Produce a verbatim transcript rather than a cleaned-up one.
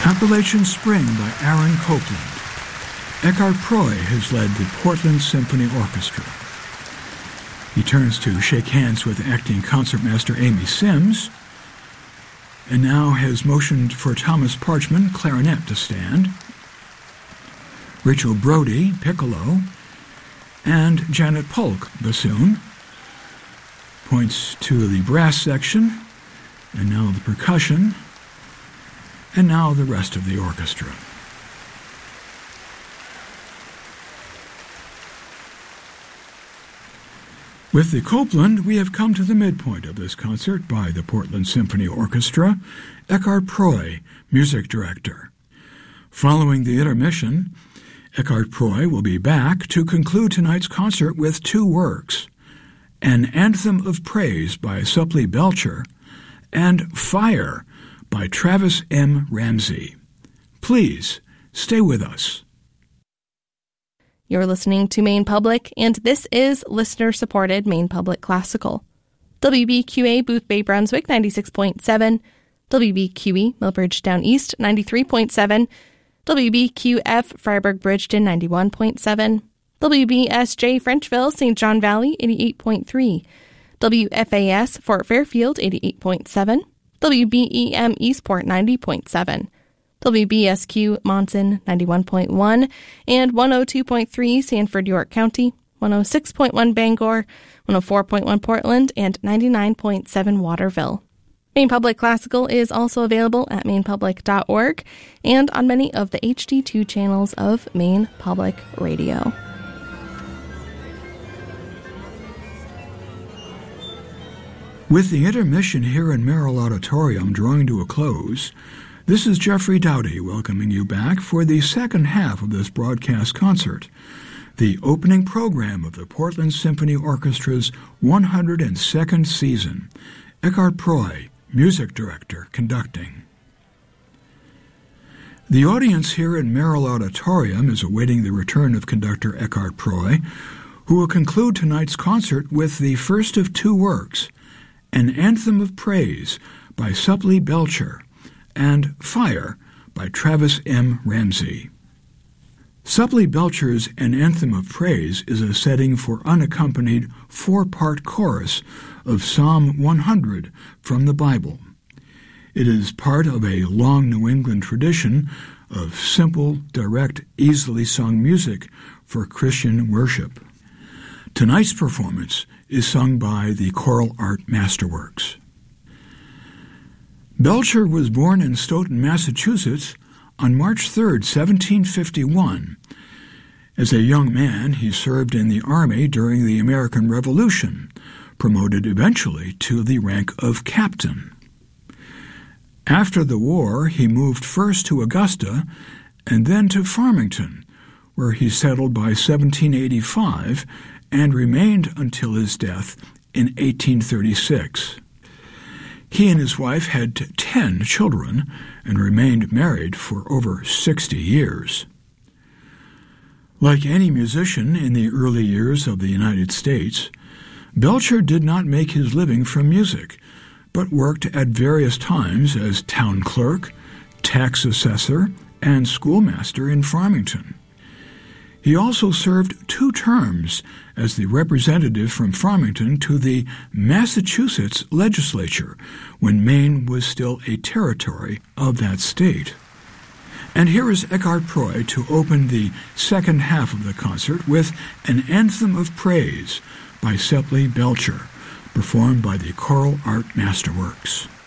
Appalachian Spring by Aaron Copland. Eckhart Proy has led the Portland Symphony Orchestra. He turns to shake hands with acting concertmaster Amy Sims, and now has motioned for Thomas Parchman, clarinet, to stand, Rachel Brody, piccolo, and Janet Polk, bassoon. Points to the brass section, and now the percussion, and now the rest of the orchestra. With the Copland, we have come to the midpoint of this concert by the Portland Symphony Orchestra, Eckhart Proy, music director. Following the intermission, Eckhart Proy will be back to conclude tonight's concert with two works, An Anthem of Praise by Suppley Belcher and Fire by Travis M. Ramsey. Please stay with us. You're listening to Maine Public, and this is listener-supported Maine Public Classical. W B Q A Booth Bay Brunswick ninety-six point seven, W B Q E Millbridge Down East ninety-three point seven, W B Q F Fryeburg Bridgeton ninety-one point seven, W B S J Frenchville Saint John Valley eighty-eight point three, W F A S Fort Fairfield eighty-eight point seven, W B E M Eastport ninety point seven, W B S Q Monson ninety-one point one, and one oh two point three Sanford, York County, one oh six point one Bangor, one oh four point one Portland, and ninety-nine point seven Waterville. Maine Public Classical is also available at maine public dot org and on many of the H D two channels of Maine Public Radio. With the intermission here in Merrill Auditorium drawing to a close, this is Jeffrey Dowdy welcoming you back for the second half of this broadcast concert, the opening program of the Portland Symphony Orchestra's one hundred second season. Eckhart Proy, music director, conducting. The audience here in Merrill Auditorium is awaiting the return of conductor Eckhart Proy, who will conclude tonight's concert with the first of two works, An Anthem of Praise by Suppley Belcher, and Fire by Travis M. Ramsey. Suppley Belcher's An Anthem of Praise is a setting for unaccompanied four-part chorus of Psalm one hundred from the Bible. It is part of a long New England tradition of simple, direct, easily sung music for Christian worship. Tonight's performance is sung by the Choral Art Masterworks. Belcher was born in Stoughton, Massachusetts on March third, seventeen fifty-one. As a young man, he served in the Army during the American Revolution, promoted eventually to the rank of captain. After the war, he moved first to Augusta and then to Farmington, where he settled by seventeen eighty-five and remained until his death in eighteen thirty-six. He and his wife had ten children and remained married for over sixty years. Like any musician in the early years of the United States, Belcher did not make his living from music, but worked at various times as town clerk, tax assessor, and schoolmaster in Farmington. He also served two terms as the representative from Farmington to the Massachusetts legislature when Maine was still a territory of that state. And here is Eckhart Proy to open the second half of the concert with An Anthem of Praise by Suppley Belcher, performed by the Choral Art Masterworks.